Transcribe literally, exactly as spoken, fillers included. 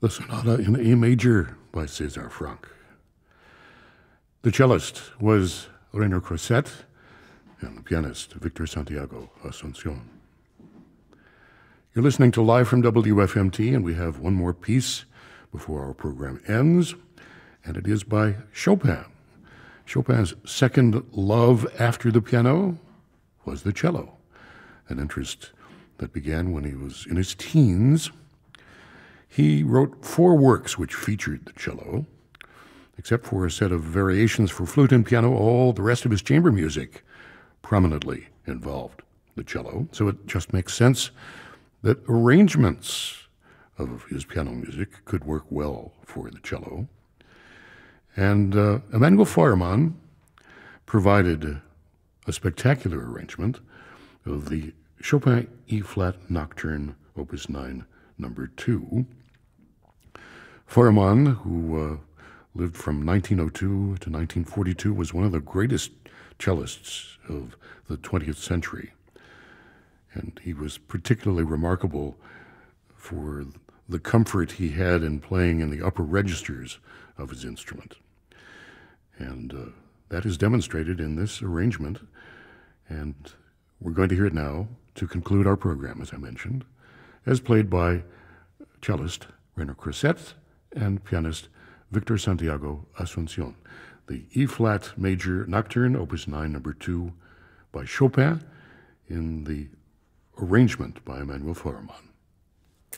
the Sonata in A major by César Franck. The cellist was René Croisset and the pianist Victor Santiago Asuncion. You're listening to Live from W F M T, and we have one more piece before our program ends, and it is by Chopin. Chopin's second love after the piano was the cello, an interest that began when he was in his teens. He wrote four works which featured the cello. Except for a set of variations for flute and piano, all the rest of his chamber music prominently involved the cello. So it just makes sense that arrangements of his piano music could work well for the cello. And uh, Emanuel Feuermann provided a spectacular arrangement of the Chopin E-flat Nocturne, Opus nine, number two. Feuermann, who uh, lived from nineteen oh two to nineteen forty-two, was one of the greatest cellists of the twentieth century. And he was particularly remarkable for the comfort he had in playing in the upper registers of his instrument. And uh, that is demonstrated in this arrangement. And we're going to hear it now to conclude our program, as I mentioned, as played by cellist René Croisset and pianist Victor Santiago Asuncion, the E-flat major Nocturne, Opus nine, number two, by Chopin, in the arrangement by Emanuel Feuermann.